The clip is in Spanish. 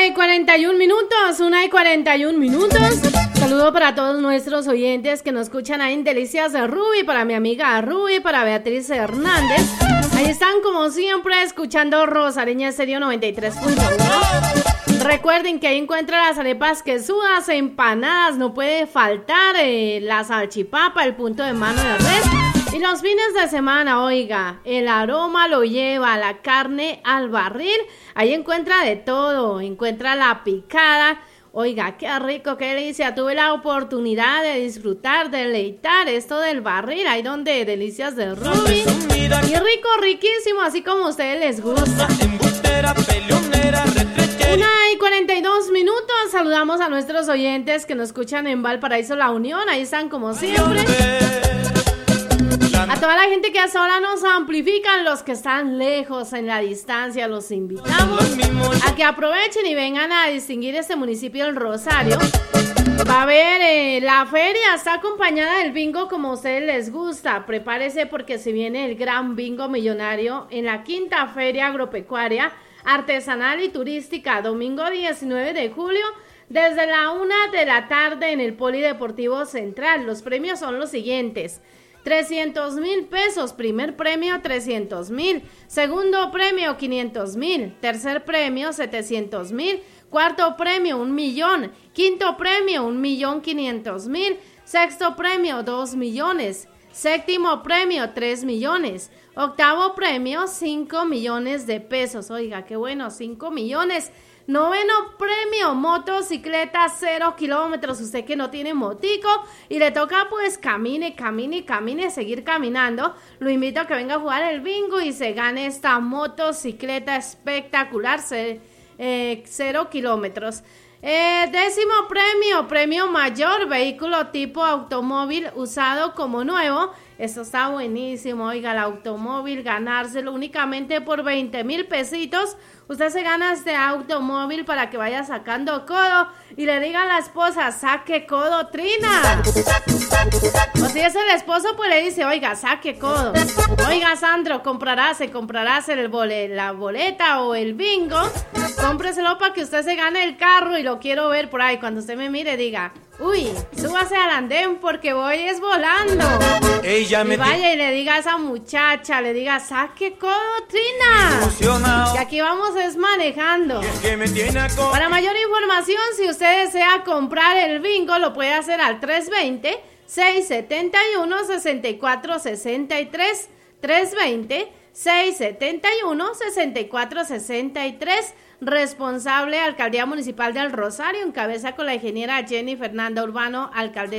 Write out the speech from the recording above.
1:41. Saludo para todos nuestros oyentes que nos escuchan ahí en Delicias de Ruby, para mi amiga Ruby, para Beatriz Hernández. Ahí están como siempre escuchando Rosareña Estéreo 93.1. Recuerden que ahí encuentran las arepas quesudas, empanadas, no puede faltar la salchipapa, el punto de mano de res. Y los fines de semana, oiga, el aroma lo lleva la carne al barril. Ahí encuentra de todo, encuentra la picada. Oiga, qué rico, qué delicia. Tuve la oportunidad de disfrutar, de deleitar esto del barril, ahí donde Delicias de Ruby. Y rico, riquísimo, así como a ustedes les gusta. 1:42. Saludamos a nuestros oyentes que nos escuchan en Valparaíso, La Unión. Ahí están como siempre. A toda la gente que hasta ahora nos amplifican, los que están lejos en la distancia, los invitamos a que aprovechen y vengan a distinguir este municipio del Rosario. Va a haber la feria, está acompañada del bingo como a ustedes les gusta. Prepárese porque se viene el gran bingo millonario en la quinta feria agropecuaria, artesanal y turística, domingo 19 de julio. Desde la 1 de la tarde en el Polideportivo Central. Los premios son los siguientes: 300,000 pesos, primer premio 300,000, segundo premio 500,000, tercer premio 700,000, cuarto premio 1,000,000, quinto premio 1,500,000, sexto premio 2 millones, séptimo premio 3 millones, octavo premio 5 millones de pesos. Oiga, qué bueno, 5 millones. Noveno premio, motocicleta 0 kilómetros. Usted que no tiene motico y le toca pues camine, seguir caminando. Lo invito a que venga a jugar el bingo y se gane esta motocicleta espectacular, 0 kilómetros. Décimo premio, premio mayor, vehículo tipo automóvil usado como nuevo. Esto está buenísimo, oiga, el automóvil, ganárselo únicamente por 20,000 pesitos. Usted se gana este automóvil para que vaya sacando codo y le diga a la esposa, saque codo, Trina. O si es el esposo, pues le dice, oiga, saque codo. Oiga, Sandro, se comprará la boleta o el bingo. Cómpreselo para que usted se gane el carro y lo quiero ver por ahí. Cuando usted me mire, diga, uy, súbase al andén porque voy es volando. Y vaya y le diga a esa muchacha, le diga, saque codo, Trina. Que aquí vamos es manejando. Para mayor información, si usted desea comprar el bingo, lo puede hacer al 320-671-6463. 320-671-6463. Responsable, Alcaldía Municipal del Rosario, en cabeza con la ingeniera Jenny Fernanda Urbano, alcaldesa.